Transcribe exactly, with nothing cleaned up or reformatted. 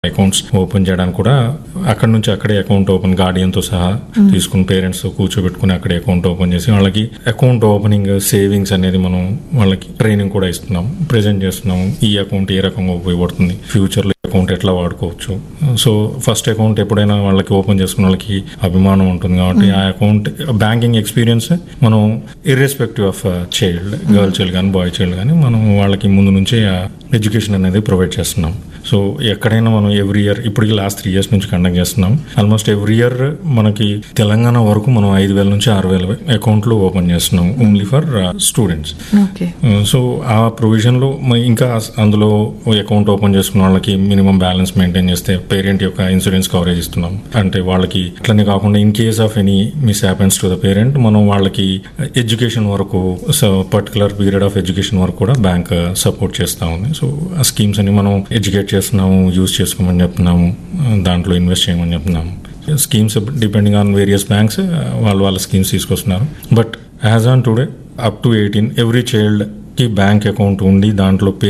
Accounts open చేయడానికి కూడా అక్కడ నుంచి అక్కడే అకౌంట్ ఓపెన్ గార్డియన్తో సహా తీసుకుని పేరెంట్స్ కూర్చోబెట్టుకుని అక్కడే అకౌంట్ ఓపెన్ చేసి వాళ్ళకి అకౌంట్ ఓపెనింగ్ సేవింగ్స్ అనేది మనం వాళ్ళకి ట్రైనింగ్ కూడా ఇస్తున్నాం, ప్రెజెంట్ చేస్తున్నాం. ఈ అకౌంట్ ఏ రకంగా ఉపయోగపడుతుంది, ఫ్యూచర్లో అకౌంట్ ఎట్లా వాడుకోవచ్చు. సో ఫస్ట్ అకౌంట్ ఎప్పుడైనా వాళ్ళకి ఓపెన్ చేసుకున్న వాళ్ళకి అభిమానం ఉంటుంది కాబట్టి ఆ అకౌంట్ బ్యాంకింగ్ ఎక్స్పీరియన్స్ మనం irrespective of child, girl child కానీ బాయ్ చైల్డ్ కానీ మనం వాళ్ళకి ముందు నుంచే ఎడ్యుకేషన్ అనేది ప్రొవైడ్ చేస్తున్నాం. సో ఎక్కడైనా మనం ఎవ్రీ ఇయర్ ఇప్పటికి లాస్ట్ త్రీ ఇయర్స్ నుంచి కండక్ట్ చేస్తున్నాం. ఆల్మోస్ట్ ఎవ్రీ ఇయర్ మనకి తెలంగాణ వరకు మనం ఐదు వేల నుంచి ఆరు వేల అకౌంట్లు ఓపెన్ చేస్తున్నాం ఓన్లీ ఫర్ స్టూడెంట్స్. సో ఆ ప్రొవిజన్లో ఇంకా అందులో అకౌంట్ ఓపెన్ చేసుకున్న వాళ్ళకి మినిమం బ్యాలెన్స్ మెయింటైన్ చేస్తే పేరెంట్ యొక్క ఇన్సూరెన్స్ కవరేజ్ ఇస్తున్నాం. అంటే వాళ్ళకి అట్లనే కాకుండా in case of any miss happens to the parent మనం వాళ్ళకి ఎడ్యుకేషన్ వరకు పర్టికులర్ పీరియడ్ ఆఫ్ ఎడ్యుకేషన్ వరకు కూడా బ్యాంక్ సపోర్ట్ చేస్తూ ఉంది. సో ఆ స్కీమ్స్ అని మనం ఎడ్యుకేట్ చేస్తున్నాము, యూజ్ చేసుకోమని చెప్తున్నాము, దాంట్లో ఇన్వెస్ట్ చేయమని చెప్తున్నాము. Schemes depending on various banks వాళ్ళు వాళ్ళ స్కీమ్స్ తీసుకొస్తున్నారు. But as on today up to eighteen every child కి బ్యాంక్ అకౌంట్ ఉండి దాంట్లో